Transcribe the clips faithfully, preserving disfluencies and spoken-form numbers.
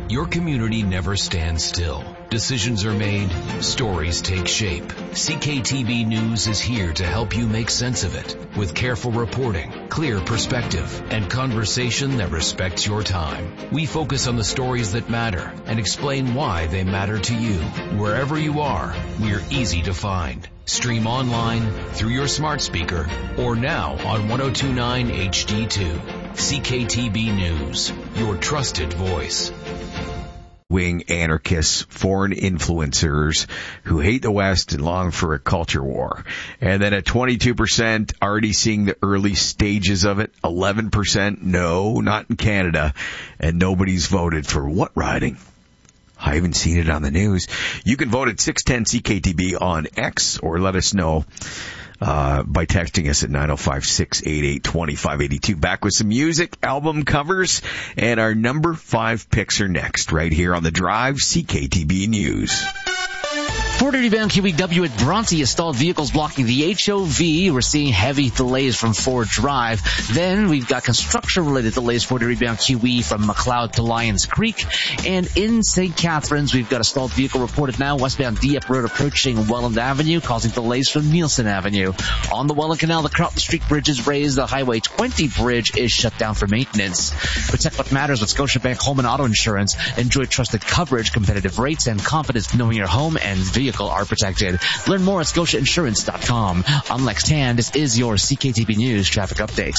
Your community never stands still. Decisions are made, stories take shape. C K T B News is here to help you make sense of it with careful reporting, clear perspective, and conversation that respects your time. We focus on the stories that matter and explain why they matter to you. Wherever you are, we're easy to find. Stream online, through your smart speaker, or now on ten twenty-nine H D two. C K T B News, your trusted voice. Wing anarchists, foreign influencers who hate the West and long for a culture war. And then at twenty-two percent, already seeing the early stages of it. eleven percent, no, not in Canada. And nobody's voted for what riding? I haven't seen it on the news. You can vote at six ten C K T B on X or let us know uh by texting us at nine oh five, six eight eight, two five eight two. Back with some music, album covers, and our number five picks are next right here on The Drive, C K T B News. Ford Rebound Q E W at Bronte has stalled vehicles blocking the H O V. We're seeing heavy delays from Ford Drive. Then we've got construction-related delays, Ford Rebound Q E from McLeod to Lyons Creek. And in Saint Catharines, we've got a stalled vehicle reported now, westbound Dieppe Road approaching Welland Avenue, causing delays from Nielsen Avenue. On the Welland Canal, the Carlton Street Bridge is raised. The Highway twenty bridge is shut down for maintenance. Protect what matters with Scotiabank Home and Auto Insurance. Enjoy trusted coverage, competitive rates, and confidence knowing your home and vehicle are protected. Learn more at scotia insurance dot com. I'm Lex Tan. This is your C K T B News traffic update.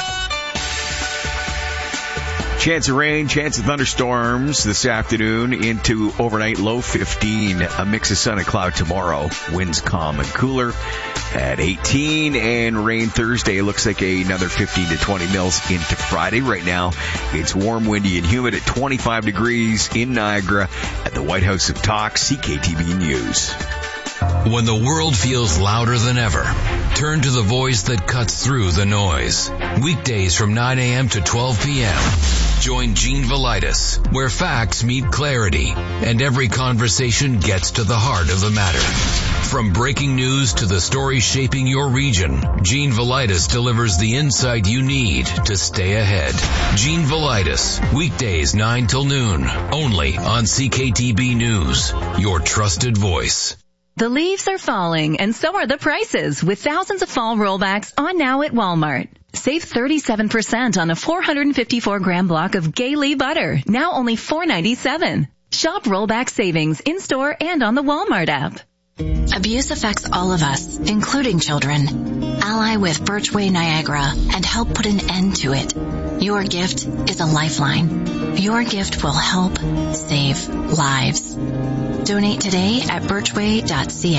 Chance of rain, chance of thunderstorms this afternoon into overnight low fifteen. A mix of sun and cloud tomorrow. Winds calm and cooler at eighteen. And rain Thursday. Looks like another fifteen to twenty mils into Friday. Right now, it's warm, windy, and humid at twenty-five degrees in Niagara at the White House of Talk. C K T B News. When the world feels louder than ever, turn to the voice that cuts through the noise. Weekdays from nine a.m. to twelve p.m. Join Gene Velitis, where facts meet clarity and every conversation gets to the heart of the matter. From breaking news to the stories shaping your region, Gene Velitis delivers the insight you need to stay ahead. Gene Velitis, weekdays nine till noon, only on C K T B News, your trusted voice. The leaves are falling, and so are the prices, with thousands of fall rollbacks on now at Walmart. Save thirty-seven percent on a four hundred fifty-four gram block of Gailey butter, now only four ninety-seven. Shop rollback savings in-store and on the Walmart app. Abuse affects all of us, including children. Ally with Birchway Niagara and help put an end to it. Your gift is a lifeline. Your gift will help save lives. Donate today at birchway dot c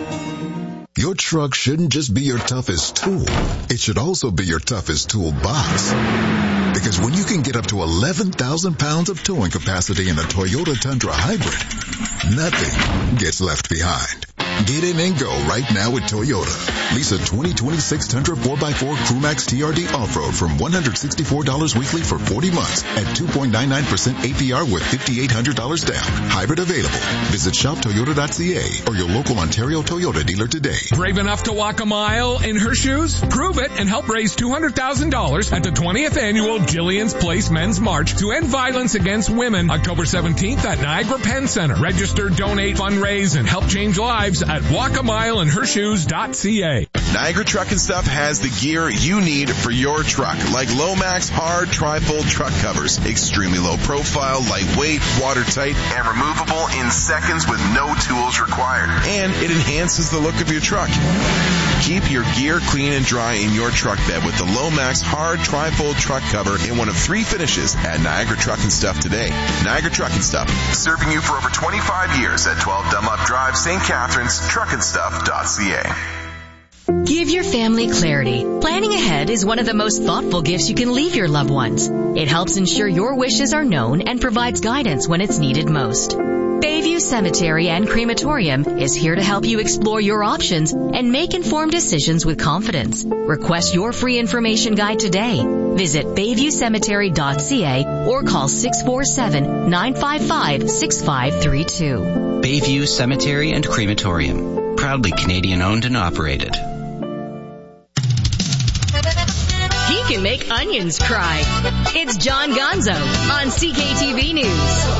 a. Your truck shouldn't just be your toughest tool. It should also be your toughest toolbox. Because when you can get up to eleven thousand pounds of towing capacity in a Toyota Tundra Hybrid, nothing gets left behind. Get in and go right now with Toyota. Lease a twenty twenty-six Tundra four by four Crewmax T R D Off-Road from one hundred sixty-four dollars weekly for forty months at two point nine nine percent A P R with five thousand eight hundred dollars down. Hybrid available. Visit shop toyota dot c a or your local Ontario Toyota dealer today. Brave enough to walk a mile in her shoes? Prove it and help raise two hundred thousand dollars at the twentieth Annual Jillian's Place Men's March to end violence against women, October seventeenth at Niagara Penn Center. Register, donate, fundraise, and help change lives at walk a mile in her shoes dot c a. Niagara Truck and Stuff has the gear you need for your truck, like Lomax hard tri-fold truck covers, extremely low profile, lightweight, watertight, and removable in seconds with no tools required. And it enhances the look of your truck. Keep your gear clean and dry in your truck bed with the Lomax hard tri-fold truck cover in one of three finishes at Niagara Truck and Stuff today. Niagara Truck and Stuff, serving you for over twenty-five years at twelve Dunlop Drive, Saint Catharines, truck and stuff dot c a. Give your family clarity. Planning ahead is one of the most thoughtful gifts you can leave your loved ones. It helps ensure your wishes are known and provides guidance when it's needed most. Bayview Cemetery and Crematorium is here to help you explore your options and make informed decisions with confidence. Request your free information guide today. Visit bayview cemetery dot c a or call six four seven, nine five five, six five three two. Bayview Cemetery and Crematorium, proudly Canadian owned and operated. He can make onions cry. It's John Gonzo on C K T V News.